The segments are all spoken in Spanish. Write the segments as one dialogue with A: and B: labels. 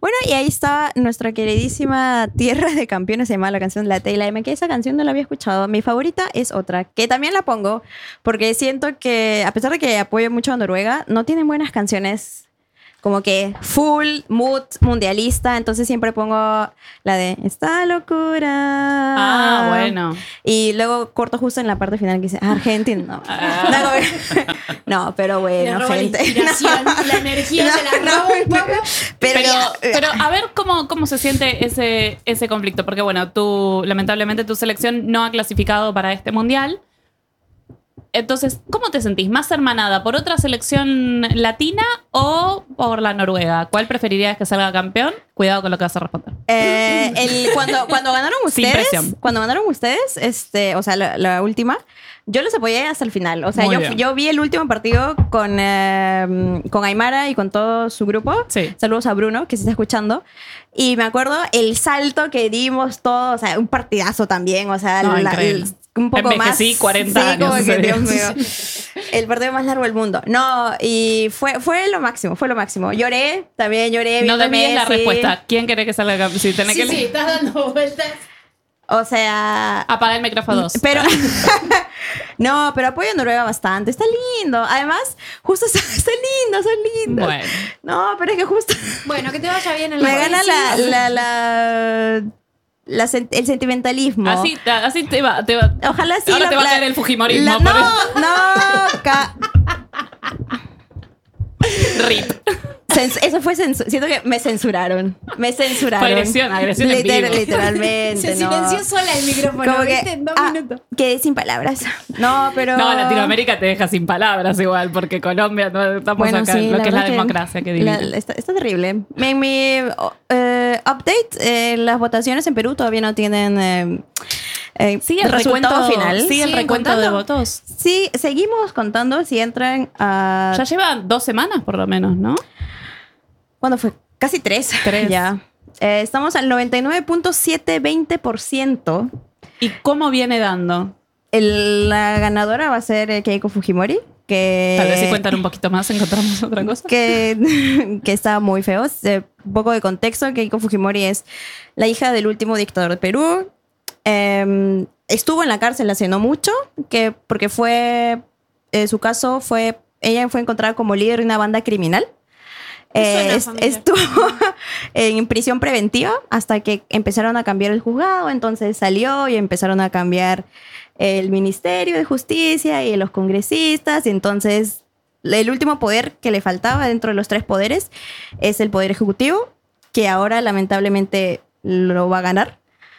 A: Bueno, y ahí estaba nuestra queridísima Tierra de Campeones, se llama la canción La Tela M, que esa canción no la había escuchado. Mi favorita es otra, que también la pongo, porque siento que, a pesar de que apoyo mucho a Noruega, no tienen buenas canciones como que full mood mundialista, entonces siempre pongo la de Esta locura.
B: Ah, bueno.
A: Y luego corto justo en la parte final que dice Argentina. No, pero bueno, gente.
C: La energía se la robo un poco.
B: Pero a ver cómo se siente ese conflicto, porque bueno, lamentablemente tu selección no ha clasificado para este mundial. Entonces, ¿cómo te sentís? ¿Más hermanada por otra selección latina o por la Noruega? ¿Cuál preferirías que salga campeón? Cuidado con lo que vas a responder.
A: Cuando ganaron
B: Sin
A: ustedes,
B: presión.
A: o sea, la última, yo los apoyé hasta el final. O sea, yo vi el último partido con Aymara y con todo su grupo.
B: Sí.
A: Saludos a Bruno, que se está escuchando. Y me acuerdo el salto que dimos todos, o sea, un partidazo también, o sea,
B: increíble.
A: Un poco
B: Envejecí
A: más.
B: 40 años.
A: Como que, Dios mío. El partido más largo del mundo. No, y fue lo máximo, fue lo máximo. Lloré, también lloré.
B: No te
A: viendo
B: pides la
A: Messi.
B: respuesta. ¿Quién quiere que salga campeón? Si tenés que
C: Sí, estás dando vueltas.
A: O sea...
B: apaga el micrófono 2.
A: Pero... No, pero apoyo a Noruega bastante. Está lindo. Además, justo está lindo, son lindos.
B: Bueno.
A: No, pero es que justo...
C: Bueno, que te vaya bien en la
A: Me gana el sentimentalismo.
B: Así te va.
A: Ojalá sí.
B: Ahora te va a caer el fujimorismo. RIP.
A: Eso fue siento que me censuraron.
B: Fue agresión en vivo.
A: Literalmente.
C: Se silenció sola el micrófono,
A: Como
C: ¿viste?
A: que,
C: En 2 minutos.
A: quedé sin palabras. No, pero...
B: No, Latinoamérica te deja sin palabras igual, porque Colombia no estamos acá en lo que es la democracia que divide.
A: Está terrible. En mi update, las votaciones en Perú todavía no tienen
B: ¿Sigue el
A: resultado
B: recuento
A: final.
B: ¿Sigue el recuento de votos?
A: Sí, seguimos contando si entran a...
B: Ya lleva 2 semanas por lo menos, ¿no?
A: ¿Cuándo fue? Casi 3. Ya. Estamos al 99.720%.
B: ¿Y cómo viene dando?
A: La ganadora va a ser Keiko Fujimori. Que,
B: tal vez si cuentan un poquito más encontramos otra cosa.
A: Que está muy feo. Un poco de contexto. Keiko Fujimori es la hija del último dictador de Perú. Estuvo en la cárcel hace no mucho. Porque su caso fue... Ella fue encontrada como líder de una banda criminal. Estuvo en prisión preventiva hasta que empezaron a cambiar el juzgado, entonces salió y empezaron a cambiar el Ministerio de Justicia y los congresistas, y entonces el último poder que le faltaba dentro de los 3 poderes es el Poder Ejecutivo, que ahora lamentablemente lo va a ganar.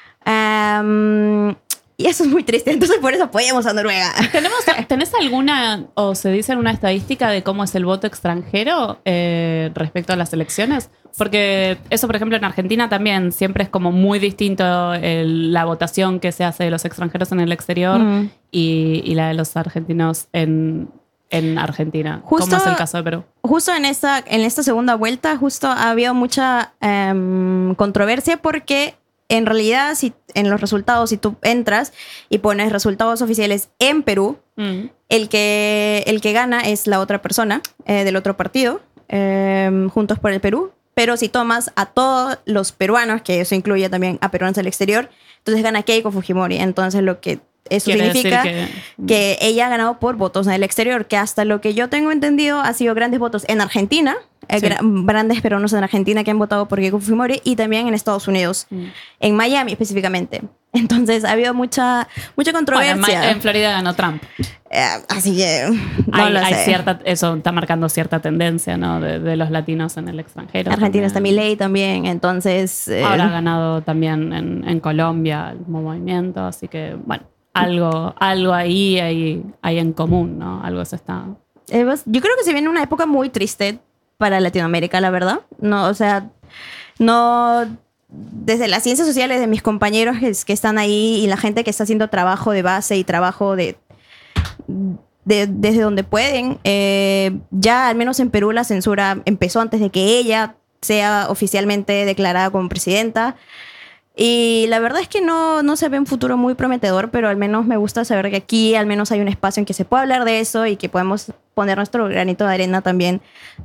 A: Y eso es muy triste, entonces por eso apoyamos a Noruega.
B: ¿Tenés alguna, o se dice alguna estadística de cómo es el voto extranjero respecto a las elecciones? Porque eso, por ejemplo, en Argentina también siempre es como muy distinto la votación que se hace de los extranjeros en el exterior y la de los argentinos en Argentina. ¿Cómo es el caso de Perú?
A: Justo en esta segunda vuelta, justo ha habido mucha controversia porque... En realidad, en los resultados, si tú entras y pones resultados oficiales en Perú, el que gana es la otra persona del otro partido, Juntos por el Perú. Pero si tomas a todos los peruanos, que eso incluye también a peruanos del exterior, entonces gana Keiko Fujimori. Entonces eso significa que ella ha ganado por votos en el exterior, que hasta lo que yo tengo entendido ha sido grandes votos en Argentina, grandes peruanos en Argentina que han votado por Keiko Fujimori, y también en Estados Unidos, en Miami específicamente. Entonces ha habido mucha controversia.
B: Bueno, en Florida ganó Trump.
A: Así que
B: eso está marcando cierta tendencia, ¿no? de los latinos en el extranjero.
A: Argentina está Milei también, entonces...
B: Ahora ha ganado también en Colombia el mismo movimiento, así que bueno, algo ahí hay en común, ¿no? Algo se está...
A: Yo creo que se viene una época muy triste para Latinoamérica, la verdad. No, o sea, no... Desde las ciencias sociales de mis compañeros que están ahí y la gente que está haciendo trabajo de base y trabajo desde donde pueden, ya al menos en Perú la censura empezó antes de que ella sea oficialmente declarada como presidenta. Y la verdad es que no se ve un futuro muy prometedor, pero al menos me gusta saber que aquí al menos hay un espacio en que se puede hablar de eso y que podemos poner nuestro granito de arena también desde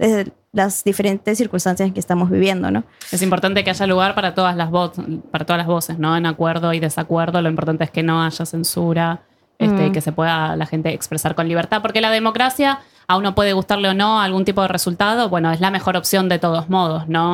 A: las diferentes circunstancias que estamos viviendo, ¿no?
B: Es importante que haya lugar para todas las voces, ¿no? En acuerdo y desacuerdo. Lo importante es que no haya censura, y que se pueda la gente expresar con libertad. Porque la democracia, a uno puede gustarle o no algún tipo de resultado, bueno, es la mejor opción de todos modos, ¿no?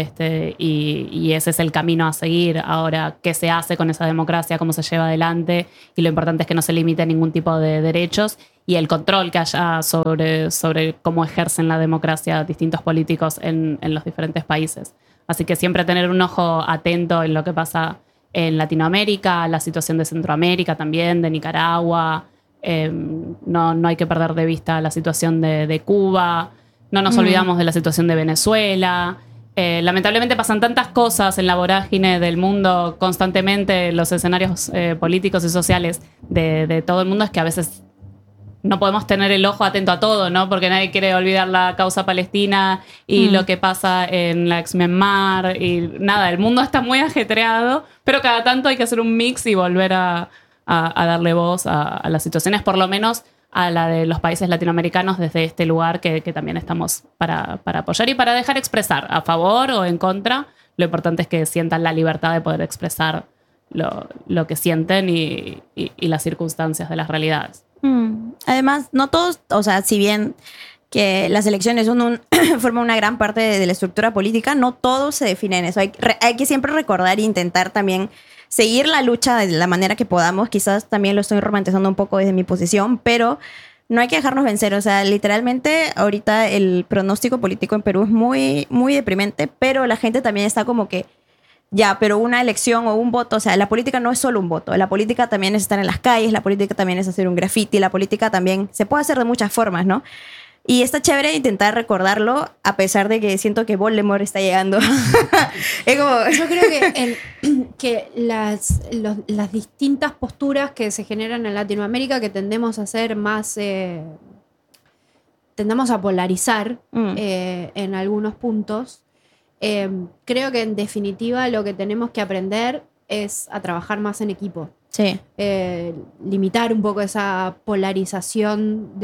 B: Y ese es el camino a seguir. Ahora, ¿qué se hace con esa democracia? ¿Cómo se lleva adelante? Y lo importante es que no se limite ningún tipo de derechos y el control que haya sobre cómo ejercen la democracia distintos políticos en los diferentes países. Así que siempre tener un ojo atento en lo que pasa en Latinoamérica, la situación de Centroamérica también, de Nicaragua. No hay que perder de vista la situación de Cuba. No nos olvidamos de la situación de Venezuela. Lamentablemente pasan tantas cosas en la vorágine del mundo constantemente, los escenarios políticos y sociales de todo el mundo, es que a veces no podemos tener el ojo atento a todo, ¿no? Porque nadie quiere olvidar la causa palestina y lo que pasa en la ex Myanmar y nada, el mundo está muy ajetreado, pero cada tanto hay que hacer un mix y volver a darle voz a las situaciones, por lo menos a la de los países latinoamericanos desde este lugar que también estamos para apoyar y para dejar expresar a favor o en contra. Lo importante es que sientan la libertad de poder expresar lo que sienten y las circunstancias de las realidades.
A: Además, no todos, o sea, si bien que las elecciones forman una gran parte de la estructura política, no todos se definen eso. Hay que siempre recordar e intentar también seguir la lucha de la manera que podamos. Quizás también lo estoy romantizando un poco desde mi posición, pero no hay que dejarnos vencer. O sea, literalmente ahorita el pronóstico político en Perú es muy, muy deprimente, pero la gente también está como que ya, pero una elección o un voto, o sea, la política no es solo un voto, la política también es estar en las calles, la política también es hacer un graffiti, la política también se puede hacer de muchas formas, ¿no? Y está chévere intentar recordarlo a pesar de que siento que Voldemort está llegando. Es como...
C: Yo creo que las distintas posturas que se generan en Latinoamérica, que tendemos a ser más... tendemos a polarizar en algunos puntos. Creo que en definitiva lo que tenemos que aprender es a trabajar más en equipo.
A: Sí.
C: Limitar un poco esa polarización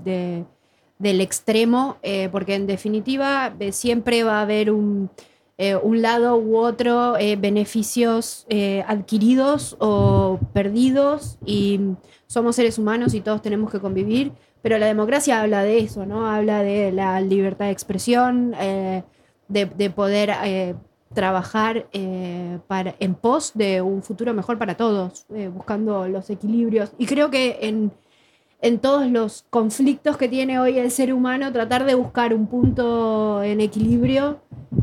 C: del extremo, porque en definitiva siempre va a haber un lado u otro, beneficios adquiridos o perdidos, y somos seres humanos y todos tenemos que convivir, pero la democracia habla de eso, ¿no? Habla de la libertad de expresión, de poder trabajar en pos de un futuro mejor para todos, buscando los equilibrios. Y creo que en todos los conflictos que tiene hoy el ser humano, tratar de buscar un punto en equilibrio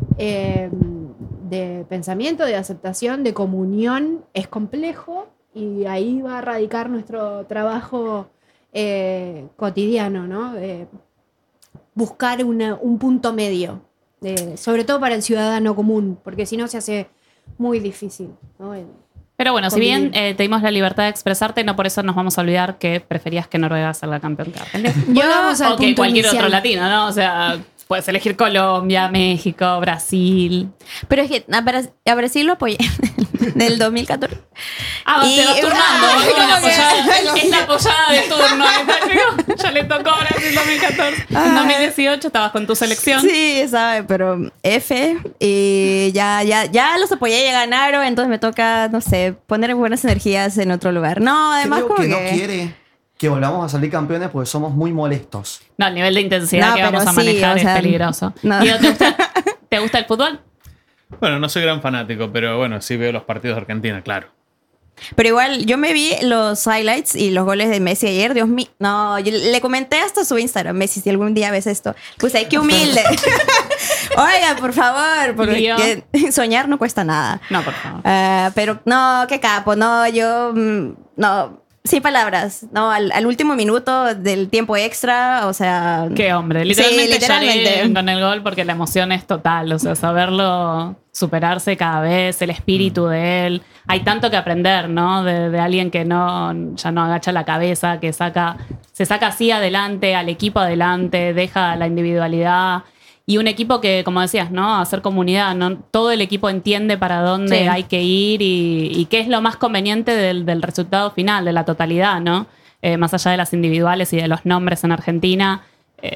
C: de pensamiento, de aceptación, de comunión, es complejo, y ahí va a radicar nuestro trabajo cotidiano, ¿no? Buscar un punto medio. Sobre todo para el ciudadano común, porque si no se hace muy difícil, ¿no?
B: Pero bueno, si bien te dimos la libertad de expresarte, no por eso nos vamos a olvidar que preferías que Noruega salga campeón que Argentina. O que cualquier otro latino, ¿no? O sea, puedes elegir Colombia, México, Brasil.
A: Pero es que a Brasil lo apoyé del 2014.
B: Te vas turnando. Es la apoyada de turno. Ya le tocó ahora en el 2014. En 2018 estabas con tu selección.
A: Sí, sabe, pero F. Y ya los apoyé, ya ganaron. Entonces me toca, no sé, poner buenas energías en otro lugar. No, además
D: creo
A: como
D: que no quiere que volvamos a salir campeones porque somos muy molestos.
B: No, el nivel de intensidad que vamos a manejar es peligroso.
A: No.
B: ¿Te gusta el fútbol?
E: Bueno, no soy gran fanático, pero bueno, sí veo los partidos de Argentina, claro.
A: Pero igual, yo me vi los highlights y los goles de Messi ayer. Dios mío, no, yo le comenté hasta su Instagram, Messi, si algún día ves esto. Pues qué humilde. Oiga, por favor, porque soñar no cuesta nada.
B: No, por favor.
A: Pero no, qué capo, no, yo, no, sin palabras, no, al último minuto del tiempo extra, o sea...
B: Qué hombre, literalmente
A: literalmente.
B: Con el gol porque la emoción es total, o sea, saberlo superarse cada vez, el espíritu de él. Hay tanto que aprender, ¿no? De alguien que ya no agacha la cabeza, que se saca así adelante, al equipo adelante, deja la individualidad. Y un equipo que, como decías, ¿no? Hacer comunidad, ¿no? Todo el equipo entiende para dónde hay que ir y qué es lo más conveniente del resultado final, de la totalidad, ¿no? Más allá de las individuales y de los nombres en Argentina,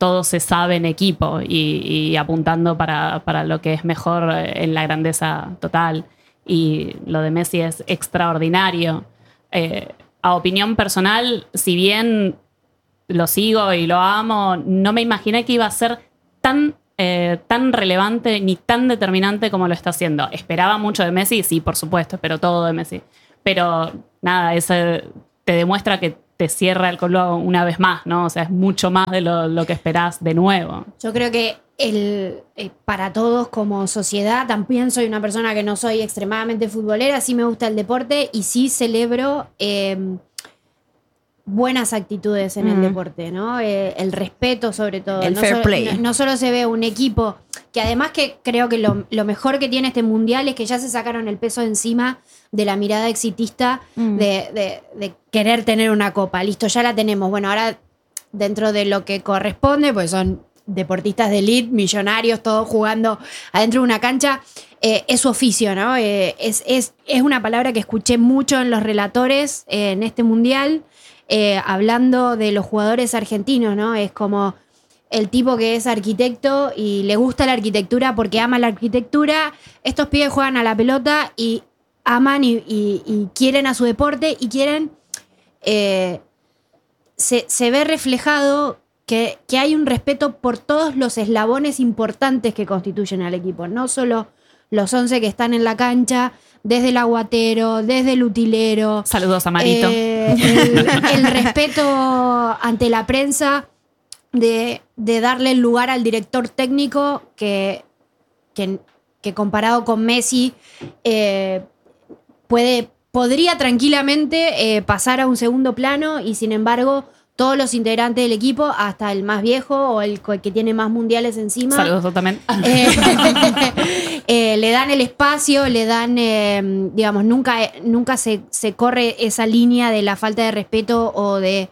B: todo se sabe en equipo y apuntando para lo que es mejor en la grandeza total. Y lo de Messi es extraordinario. A opinión personal, si bien lo sigo y lo amo, no me imaginé que iba a ser tan relevante ni tan determinante como lo está haciendo. Esperaba mucho de Messi, sí, por supuesto, espero todo de Messi. Pero nada, eso te demuestra que te cierra el color una vez más, ¿no? O sea, es mucho más de lo que esperás de nuevo.
C: Yo creo que para todos como sociedad, también soy una persona que no soy extremadamente futbolera, sí me gusta el deporte y sí celebro buenas actitudes en el deporte, ¿no? El respeto sobre todo.
A: El fair play.
C: No solo se ve un equipo, que además que creo que lo mejor que tiene este mundial es que ya se sacaron el peso encima de la mirada exitista de querer tener una copa. Listo, ya la tenemos. Bueno, ahora dentro de lo que corresponde, pues son deportistas de elite, millonarios, todos jugando adentro de una cancha. Es su oficio, ¿no? Es una palabra que escuché mucho en los relatores en este mundial, hablando de los jugadores argentinos, ¿no? Es como el tipo que es arquitecto y le gusta la arquitectura porque ama la arquitectura. Estos pibes juegan a la pelota y aman y quieren a su deporte y quieren... se ve reflejado que hay un respeto por todos los eslabones importantes que constituyen al equipo, no solo los 11 que están en la cancha, desde el aguatero, desde el utilero.
B: Saludos a Marito.
C: El respeto ante la prensa, de darle el lugar al director técnico que comparado con Messi podría tranquilamente pasar a un segundo plano y sin embargo todos los integrantes del equipo, hasta el más viejo o el que tiene más mundiales encima.
B: Saludos también.
C: Le dan el espacio, le dan, digamos, nunca se corre esa línea de la falta de respeto o de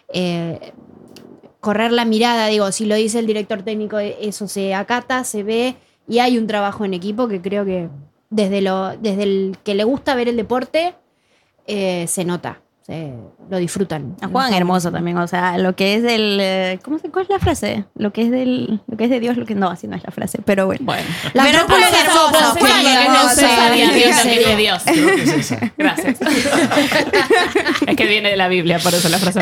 C: correr la mirada. Digo, si lo dice el director técnico, eso se acata, se ve y hay un trabajo en equipo que creo que desde el que le gusta ver el deporte se nota. Lo disfrutan.
A: Juegan hermoso también, o sea, lo que es del... ¿Cuál es la frase? Lo que es de Dios, lo que... No, así no es la frase, pero bueno.
C: La
A: pero
C: antrópola es hermosa.
B: De Dios.
D: Creo que es esa.
B: Gracias. Es que viene de la Biblia, por eso la frase.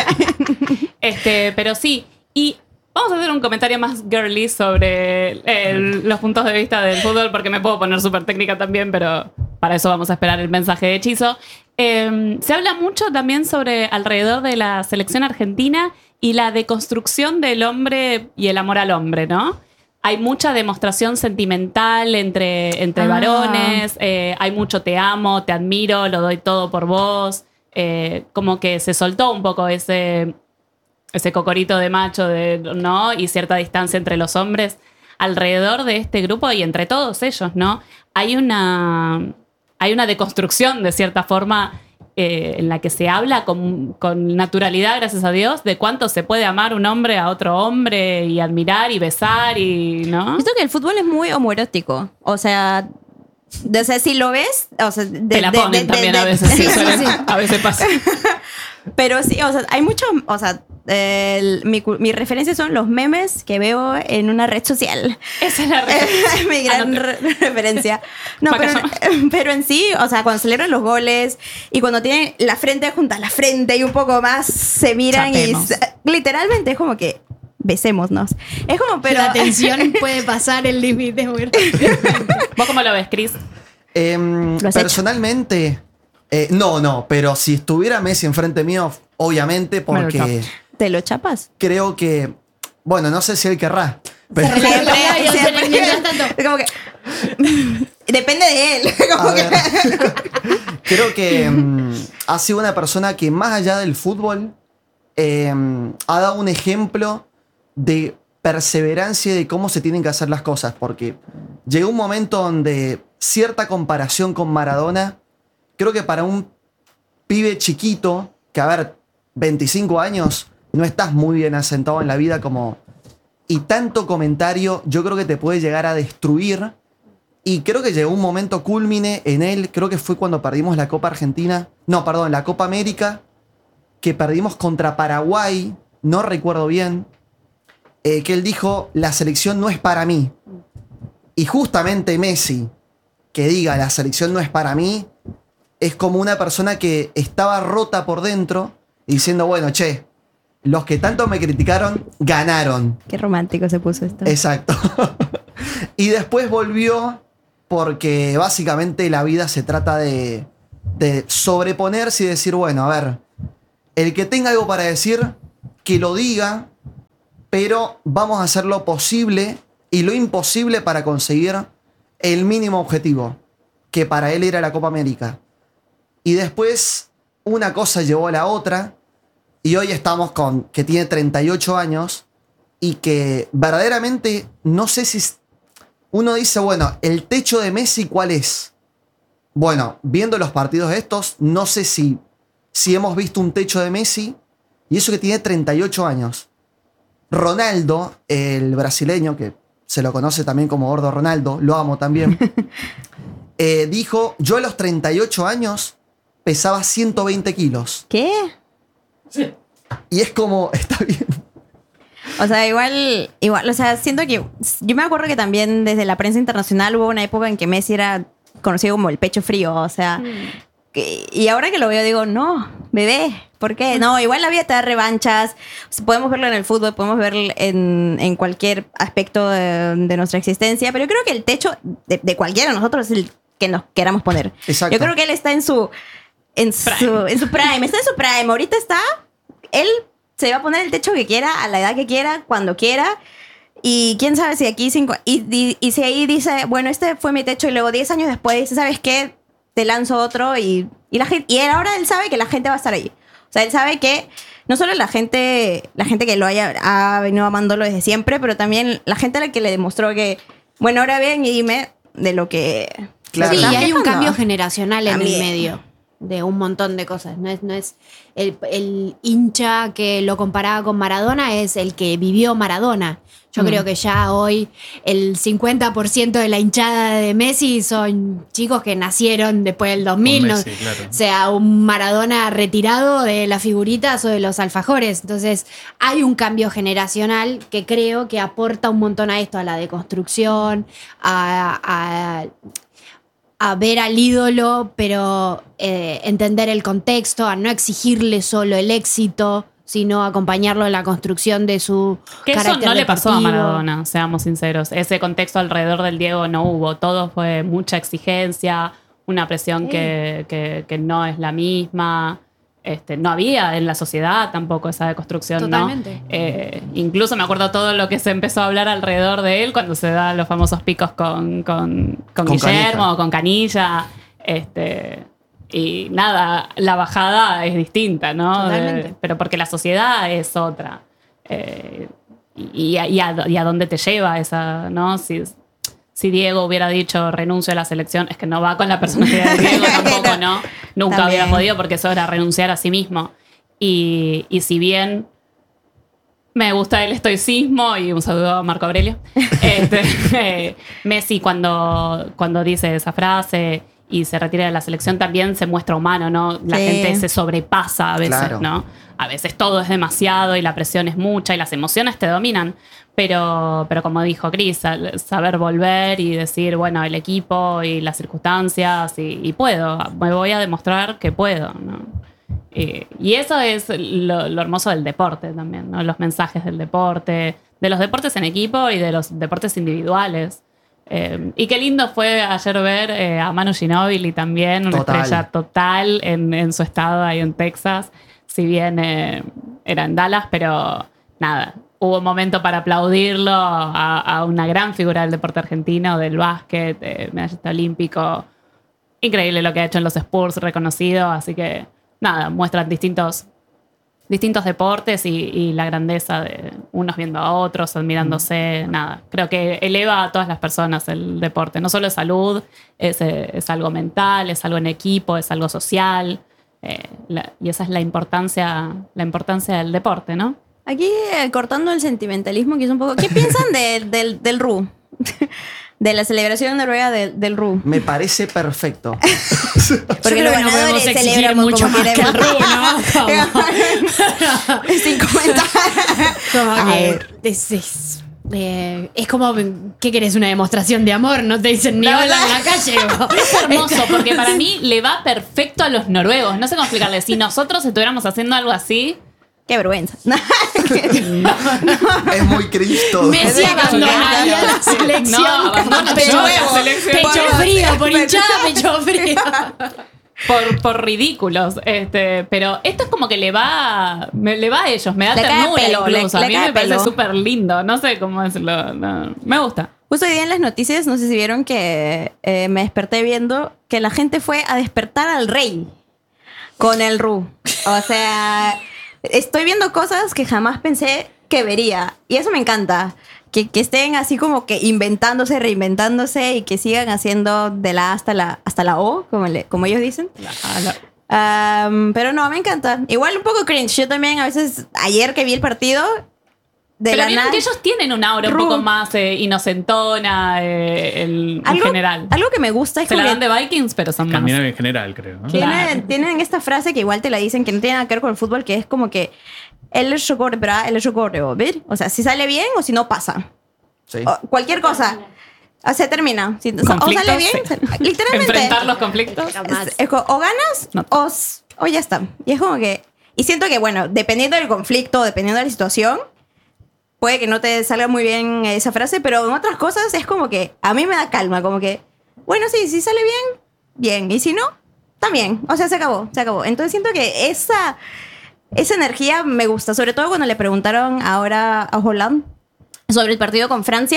B: Pero sí, y vamos a hacer un comentario más girly sobre los puntos de vista del fútbol, porque me puedo poner súper técnica también, pero para eso vamos a esperar el mensaje de Hechizo. Se habla mucho también sobre alrededor de la selección argentina y la deconstrucción del hombre y el amor al hombre, ¿no? Hay mucha demostración sentimental entre varones, hay mucho te amo, te admiro, lo doy todo por vos, como que se soltó un poco ese cocorito de macho, ¿no? Y cierta distancia entre los hombres alrededor de este grupo y entre todos ellos, ¿no? Hay una deconstrucción, de cierta forma, en la que se habla con naturalidad, gracias a Dios, de cuánto se puede amar un hombre a otro hombre y admirar y besar, y ¿no?
A: Siento que el fútbol es muy homoerótico. O sea, si lo ves... O sea,
B: te la ponen también a veces. Sí. A veces pasa.
A: Pero sí, o sea, hay mucho... O sea, mi referencia son los memes que veo en una red social.
B: Esa es la referencia.
A: Mi gran referencia. No, pero en sí, o sea, cuando celebran los goles y cuando tienen la frente junto a la frente y un poco más se miran
B: Chapemos.
A: y literalmente es como que besémonos. Es como, pero...
C: La tensión puede pasar el límite muy rápido.
B: ¿Vos cómo lo ves, Chris?
D: Personalmente, no, pero si estuviera Messi enfrente mío, obviamente, porque
A: ¿Te lo chapas?
D: creo que, bueno, no sé si él querrá, pero
A: Es como que... Depende de él. Como
D: a ver, creo que ha sido una persona que más allá del fútbol ha dado un ejemplo de perseverancia y de cómo se tienen que hacer las cosas, porque llegó un momento donde cierta comparación con Maradona, creo que para un pibe chiquito, que a ver, 25 años, no estás muy bien asentado en la vida como... Y tanto comentario, yo creo que te puede llegar a destruir. Y creo que llegó un momento cúlmine en él, creo que fue cuando perdimos la Copa Argentina, no, perdón, la Copa América, que perdimos contra Paraguay, no recuerdo bien. que él dijo, la selección no es para mí. Y justamente Messi, que diga, la selección no es para mí, es como una persona que estaba rota por dentro y diciendo, bueno, che, los que tanto me criticaron, ganaron.
A: Qué romántico se puso esto.
D: Exacto. Y después volvió porque básicamente la vida se trata de sobreponerse y decir, bueno, a ver, el que tenga algo para decir, que lo diga, pero vamos a hacer lo posible y lo imposible para conseguir el mínimo objetivo, que para él era la Copa América. Y después una cosa llevó a la otra y hoy estamos con que tiene 38 años y que verdaderamente no sé si uno dice, bueno, el techo de Messi, ¿cuál es? Bueno, viendo los partidos estos, no sé si hemos visto un techo de Messi y eso que tiene 38 años. Ronaldo, el brasileño, que se lo conoce también como Gordo Ronaldo, lo amo también, dijo, yo a los 38 años pesaba 120 kilos.
A: ¿Qué?
D: Y es como, está bien.
A: O sea, igual, o sea, siento que yo me acuerdo que también desde la prensa internacional hubo una época en que Messi era conocido como el pecho frío, o sea, y ahora que lo veo digo, no, bebé, ¿por qué? No, igual la vida te da revanchas, o sea, podemos verlo en el fútbol, podemos verlo en cualquier aspecto de nuestra existencia, pero yo creo que el techo de cualquiera de nosotros es el que nos queramos poner.
D: Exacto.
A: Yo creo que él está en su prime, está en su prime, ahorita está, él se va a poner el techo que quiera, a la edad que quiera, cuando quiera. Y quién sabe si aquí y si ahí dice, bueno, este fue mi techo y luego 10 años después dice, ¿sabes qué? Te lanzo otro y la gente, y ahora él sabe que la gente va a estar ahí. O sea, él sabe que no solo la gente que ha venido amándolo desde siempre, pero también la gente a la que le demostró que, bueno, ahora ven y dime de lo que...
D: Claro.
C: Sí, y
A: estás
C: hay un
A: quejando.
C: cambio generacional en
A: También.
C: el medio de un montón de cosas. No es el hincha que lo comparaba con Maradona, es el que vivió Maradona. Yo creo que ya hoy el 50% de la hinchada de Messi son chicos que nacieron después del 2000.
E: Con
C: ¿no?
E: Messi, claro.
C: O sea, un Maradona retirado de las figuritas o de los alfajores. Entonces, hay un cambio generacional que creo que aporta un montón a esto, a la deconstrucción, a ver al ídolo, pero entender el contexto, a no exigirle solo el éxito, sino acompañarlo en la construcción de su
B: Que eso
C: carácter
B: no le pasó a
C: deportivo.
B: Maradona, seamos sinceros. Ese contexto alrededor del Diego no hubo. Todo fue mucha exigencia, una presión que no es la misma. No había en la sociedad tampoco esa deconstrucción,
C: Totalmente.
B: ¿no? Incluso me acuerdo todo lo que se empezó a hablar alrededor de él cuando se dan los famosos picos con Guillermo,
D: Canilla.
B: con Canilla. Y nada, la bajada es distinta, ¿no?
C: Totalmente.
B: Pero porque la sociedad es otra. Y a dónde te lleva esa, ¿no? Si Diego hubiera dicho renuncio a la selección, es que no va con la personalidad de Diego tampoco, ¿no? Nunca
A: También.
B: hubiera podido porque eso era renunciar a sí mismo. Y si bien me gusta el estoicismo, y un saludo a Marco Aurelio, Messi cuando dice esa frase y se retira de la selección también se muestra humano, ¿no? La
A: Sí.
B: gente se sobrepasa a veces,
D: Claro.
B: ¿no? A veces todo es demasiado y la presión es mucha y las emociones te dominan. Pero como dijo Cris, saber volver y decir, bueno, el equipo y las circunstancias y puedo, me voy a demostrar que puedo, ¿no? Y eso es lo hermoso del deporte también, ¿no? Los mensajes del deporte, de los deportes en equipo y de los deportes individuales. Y qué lindo fue ayer ver a Manu Ginóbili también, una
D: Total.
B: estrella total en su estado ahí en Texas. Si bien era en Dallas, pero nada, hubo un momento para aplaudirlo a una gran figura del deporte argentino, del básquet, medallista olímpico. Increíble lo que ha hecho en los Spurs, reconocido. Así que nada, muestran distintos deportes y la grandeza de unos viendo a otros, admirándose. Nada, creo que eleva a todas las personas el deporte. No solo es salud, es algo mental, es algo en equipo, es algo social. Y esa es la importancia del deporte, ¿no?
A: Aquí cortando el sentimentalismo, que es un poco... ¿Qué piensan del RU? de la celebración noruega del RU.
D: Me parece perfecto.
A: Porque los
C: creo que no
A: ganadores
C: podemos exigir
A: celebramos
C: mucho
A: como
C: más que el
A: queremos.
C: RU, ¿no? Como-
A: Sin comentar.
C: Como
A: A
C: que
A: ver.
C: es como, ¿qué querés? Una demostración de amor, no te dicen ni hola en la calle.
B: Es hermoso, porque para mí le va perfecto a los noruegos. No sé cómo explicarle. Si nosotros estuviéramos haciendo algo así,
A: Qué vergüenza.
D: Es muy Cristo.
C: Messi abandonaría la selección.
B: No, abandono
A: Pecho
B: yo la
A: huevo.
B: selección.
C: Pecho frío, por hinchada, pecho frío.
B: Por ridículos. Pero esto es como que le va a ellos, me da
A: Le cae
B: ternura
A: pelo,
B: incluso.
A: le
B: A mí
A: cae
B: me parece
A: pelo.
B: súper lindo. No sé cómo decirlo. No, me gusta.
A: Justo hoy día en las noticias, no sé si vieron que me desperté viendo que la gente fue a despertar al rey con el RU. O sea, estoy viendo cosas que jamás pensé que vería. Y eso me encanta. Que estén así como que inventándose, reinventándose y que sigan haciendo de la A hasta la O, como ellos dicen. Pero no, me encanta. Igual un poco cringe. Yo también a veces, ayer que vi el partido, de
B: Pero
A: la
B: vieron
A: nada...
B: que ellos tienen un aura un
A: Ru.
B: poco más inocentona en general.
A: Algo que me gusta es
B: Se la
A: como
B: dan
A: que
B: de Vikings, pero son más.
E: Escandinavia en general, creo. ¿no?
B: Claro.
A: tienen esta frase que igual te la dicen que no tiene nada que ver con el fútbol, que es como que él es bra, él es över. O sea, si sale bien o si no pasa.
D: Sí.
A: O cualquier cosa. O sea, termina. O sale
B: Conflictos,
A: bien,
B: sí.
A: literalmente.
B: Enfrentar los conflictos.
A: O ganas
B: No.
A: o ya está. Y es como que... Y siento que, bueno, dependiendo del conflicto, dependiendo de la situación, puede que no te salga muy bien esa frase, pero en otras cosas es como que a mí me da calma, como que, bueno, sí, si sale bien, bien. Y si no, también. O sea, se acabó. Entonces siento que esa energía me gusta, sobre todo cuando le preguntaron ahora a Holland sobre el partido con Francia.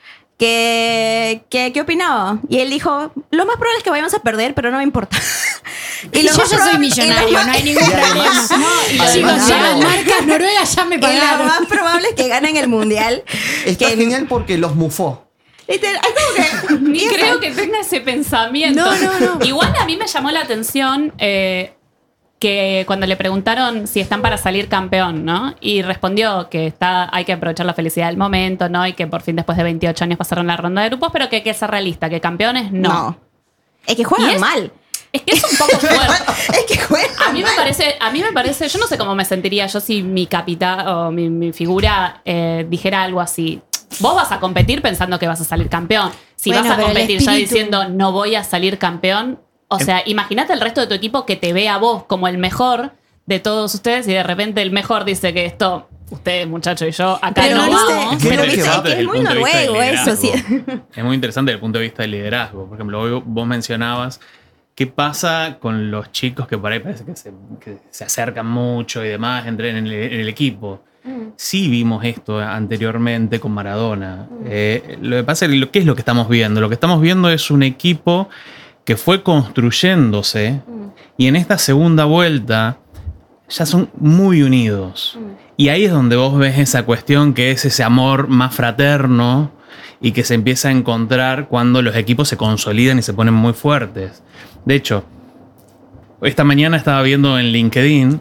A: ¿Qué opinaba? Y él dijo, lo más probable es que vayamos a perder, pero no me importa.
C: Y yo
A: más
C: soy
A: probable-
C: millonario, no hay ningún
D: Y
C: problema.
D: además-
C: Chicos,
D: además-
C: ya las marcas noruegas ya me
A: Y lo
C: pagaron.
A: más probable es que ganen el mundial.
D: Está
A: que-
D: genial porque los mufó.
A: Literal, es como que...
B: Ni creo que tenga ese pensamiento.
C: No.
B: Igual a mí me llamó la atención que cuando le preguntaron si están para salir campeón, ¿no? Y respondió que hay que aprovechar la felicidad del momento, ¿no? Y que por fin después de 28 años pasaron la ronda de grupos, pero que hay que ser realista, que campeones no.
A: Es que juegan
B: Y es-
A: mal.
B: Es que es un poco fuerte.
A: Es que juegan
B: A mí me parece, yo no sé cómo me sentiría yo si mi capitán o mi figura dijera algo así. Vos vas a competir pensando que vas a salir campeón. Si
C: Bueno,
B: vas a
C: pero el
B: competir ya
C: espíritu-
B: diciendo no voy a salir campeón, o sea, imagínate el resto de tu equipo que te ve a vos como el mejor de todos ustedes y de repente el mejor dice que esto, ustedes muchachos y yo, acá
A: Pero
B: no
A: no viste-
B: vamos.
D: Creo
A: pero
D: que
A: viste
D: va
A: que es
E: desde el
A: muy
E: punto de vista del
A: noruego eso, sí.
E: liderazgo. Es muy interesante desde el punto de vista del liderazgo. Por ejemplo, vos mencionabas qué pasa con los chicos que por ahí parece que se acercan mucho y demás, entren en el equipo. Sí vimos esto anteriormente con Maradona. Lo que pasa es que ¿qué es lo que estamos viendo? Lo que estamos viendo es un equipo que fue construyéndose y en esta segunda vuelta ya son muy unidos. Y ahí es donde vos ves esa cuestión que es ese amor más fraterno y que se empieza a encontrar cuando los equipos se consolidan y se ponen muy fuertes. De hecho, esta mañana estaba viendo en LinkedIn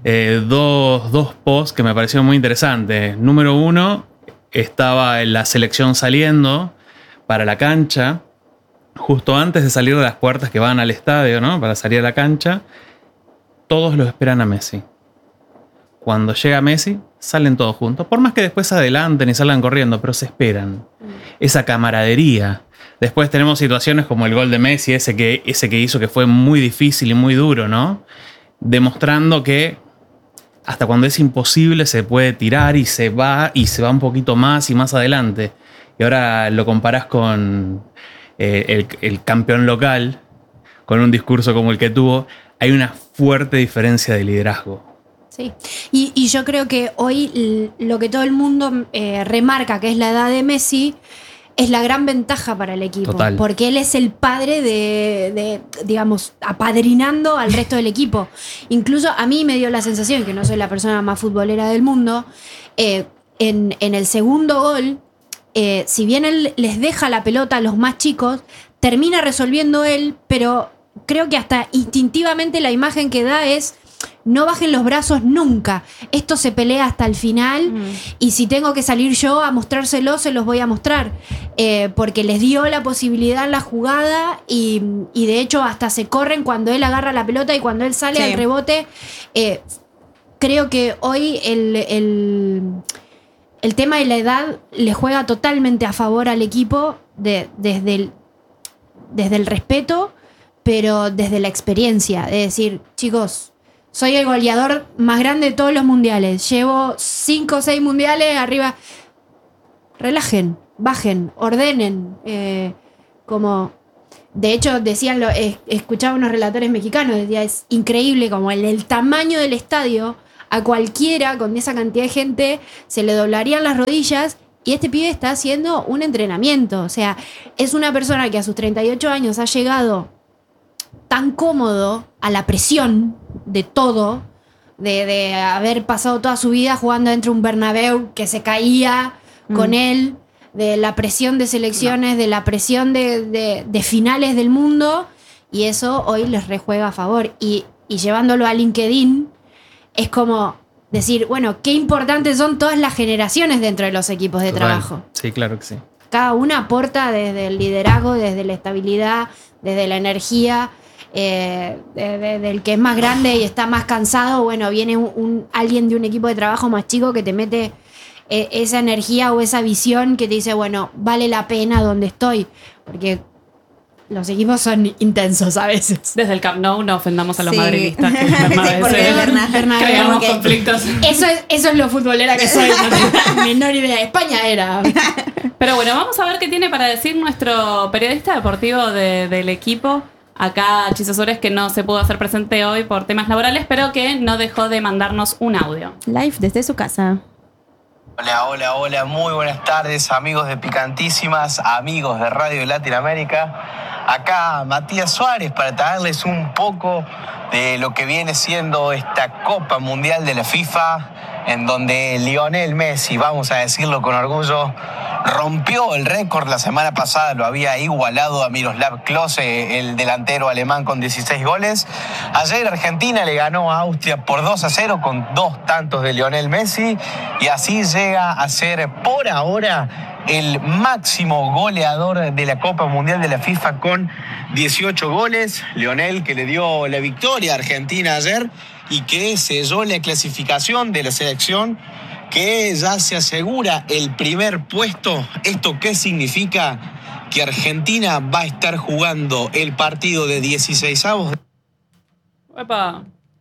E: dos posts que me parecieron muy interesantes. Número 1, estaba en la selección saliendo para la cancha, justo antes de salir de las puertas que van al estadio, ¿no? Para salir a la cancha, todos lo esperan a Messi. Cuando llega Messi, salen todos juntos. Por más que después se adelanten y salgan corriendo, pero se esperan. Esa camaradería. Después tenemos situaciones como el gol de Messi, ese que hizo que fue muy difícil y muy duro, ¿no? Demostrando que hasta cuando es imposible se puede tirar y se va un poquito más y más adelante. Y ahora lo comparás con el campeón local, con un discurso como el que tuvo. Hay una fuerte diferencia de liderazgo.
C: Sí, y yo creo que hoy lo que todo el mundo remarca, que es la edad de Messi, es la gran ventaja para el equipo.
E: Total.
C: Porque él es el padre de, digamos, apadrinando al resto del equipo. Incluso a mí me dio la sensación, que no soy la persona más futbolera del mundo, en el segundo gol, si bien él les deja la pelota a los más chicos, termina resolviendo él, pero creo que hasta instintivamente la imagen que da es no bajen los brazos nunca. Esto se pelea hasta el final y si tengo que salir yo a mostrárselo, se los voy a mostrar. Porque les dio la posibilidad en la jugada y de hecho hasta se corren cuando él agarra la pelota y cuando él sale al rebote. Creo que hoy el tema de la edad le juega totalmente a favor al equipo desde el respeto, pero desde la experiencia. Es decir, chicos, soy el goleador más grande de todos los mundiales. Llevo 5 o 6 mundiales arriba. Relajen, bajen, ordenen. Como, de hecho, decían, escuchaba unos relatores mexicanos, decía, es increíble como el tamaño del estadio. A cualquiera con esa cantidad de gente se le doblarían las rodillas y este pibe está haciendo un entrenamiento. O sea, es una persona que a sus 38 años ha llegado tan cómodo a la presión de todo, de haber pasado toda su vida jugando dentro de un Bernabéu que se caía con él, de la presión de selecciones, de la presión de finales del mundo, y eso hoy les rejuega a favor. Y llevándolo a LinkedIn, es como decir, bueno, qué importantes son todas las generaciones dentro de los equipos de trabajo.
E: Sí, claro que sí.
C: Cada una aporta desde el liderazgo, desde la estabilidad, desde la energía, del que es más grande y está más cansado. Bueno, viene alguien de un equipo de trabajo más chico que te mete esa energía o esa visión que te dice, bueno, vale la pena donde estoy. Porque los equipos son intensos a veces.
B: Desde el Camp Nou no ofendamos a los
A: Sí.
B: madridistas. Que
A: porque
B: Bernabéu, creamos
A: porque-
B: conflictos.
C: Eso es lo futbolera que soy. Menor idea. España era.
B: Pero bueno, vamos a ver qué tiene para decir nuestro periodista deportivo del equipo. Acá, Chisosores, que no se pudo hacer presente hoy por temas laborales, pero que no dejó de mandarnos un audio.
A: Live desde su casa.
F: Hola, muy buenas tardes, amigos de Picantísimas, amigos de Radio Latinoamérica. Acá Matías Suárez para traerles un poco de lo que viene siendo esta Copa Mundial de la FIFA, en donde Lionel Messi, vamos a decirlo con orgullo, rompió el récord la semana pasada, lo había igualado a Miroslav Klose, el delantero alemán, con 16 goles. Ayer Argentina le ganó a Austria por 2-0 con 2 tantos de Lionel Messi y así llega a ser por ahora el máximo goleador de la Copa Mundial de la FIFA con 18 goles. Lionel, que le dio la victoria a Argentina ayer y que selló la clasificación de la selección, que ya se asegura el primer puesto. ¿Esto qué significa? Que Argentina va a estar jugando el partido de 16avos.
B: Epa.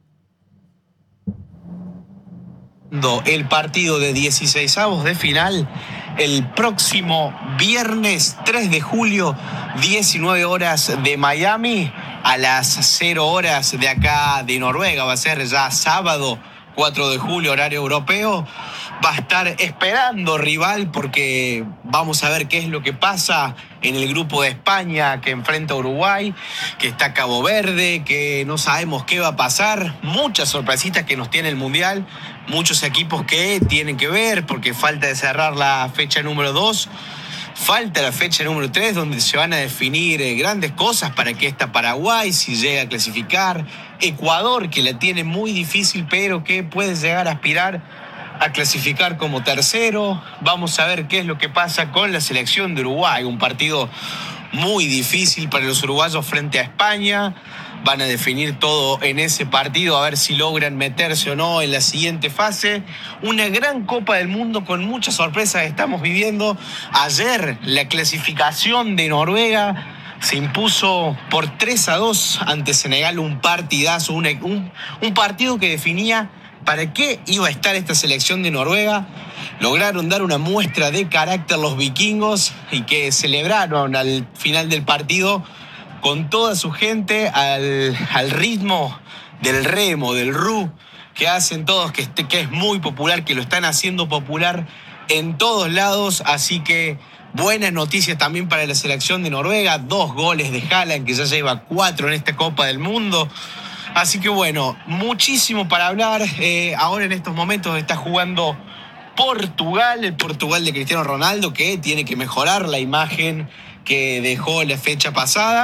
F: El partido de 16avos de final el próximo viernes 3 de julio, 19 horas de Miami, a las 0 horas de acá de Noruega. Va a ser ya sábado 4 de julio, horario europeo. Va a estar esperando rival porque vamos a ver qué es lo que pasa en el grupo de España, que enfrenta a Uruguay, que está Cabo Verde, que no sabemos qué va a pasar. Muchas sorpresitas que nos tiene el Mundial, muchos equipos que tienen que ver porque falta de cerrar la fecha número 2. Falta la fecha número 3, donde se van a definir grandes cosas para que esta Paraguay, si llega a clasificar. Ecuador, que la tiene muy difícil, pero que puede llegar a aspirar a clasificar como tercero. Vamos a ver qué es lo que pasa con la selección de Uruguay. Un partido muy difícil para los uruguayos frente a España. Van a definir todo en ese partido, a ver si logran meterse o no en la siguiente fase. Una gran Copa del Mundo con muchas sorpresas que estamos viviendo. Ayer la clasificación de Noruega se impuso por 3-2 ante Senegal, un partidazo, un partido que definía para qué iba a estar esta selección de Noruega. Lograron dar una muestra de carácter los vikingos y que celebraron al final del partido con toda su gente al ritmo del remo, del ru, que hacen todos, que es muy popular, que lo están haciendo popular en todos lados. Así que buenas noticias también para la selección de Noruega. 2 goles de Haaland, que ya lleva 4 en esta Copa del Mundo. Así que bueno, muchísimo para hablar. Ahora en estos momentos está jugando Portugal, el Portugal de Cristiano Ronaldo, que tiene que mejorar la imagen que dejó la fecha pasada.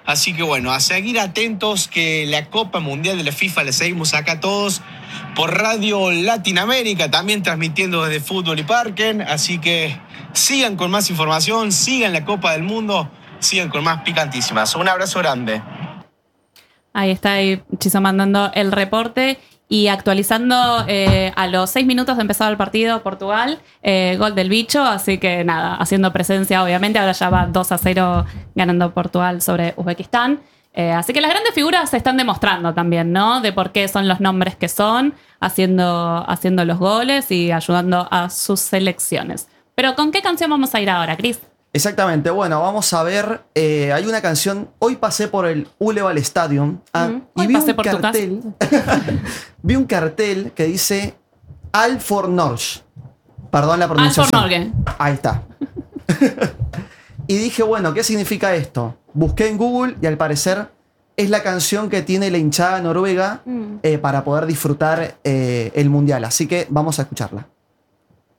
F: Así que bueno, a seguir atentos que la Copa Mundial de la FIFA la seguimos acá todos por Radio Latinoamérica, también transmitiendo desde Fútbol y Parken. Así que sigan con más información, sigan la Copa del Mundo, sigan con más picantísimas. Un abrazo grande.
B: Ahí está Chizo mandando el reporte y actualizando a los 6 minutos de empezar el partido Portugal, gol del bicho, así que nada, haciendo presencia obviamente, ahora ya va 2-0 ganando Portugal sobre Uzbekistán. Así que las grandes figuras se están demostrando también, ¿no? De por qué son los nombres que son, haciendo los goles y ayudando a sus selecciones. Pero ¿con qué canción vamos a ir ahora, Cris?
D: Exactamente, bueno, vamos a ver, hay una canción, hoy pasé por el Uleval Stadium y vi
B: pasé
D: un
B: por tu
D: cartel, vi un cartel que dice Al for Norge, perdón la pronunciación.
B: Al for Norge.
D: Ahí está. Y dije, bueno, ¿qué significa esto? Busqué en Google y al parecer es la canción que tiene la hinchada noruega para poder disfrutar el Mundial, así que vamos a escucharla.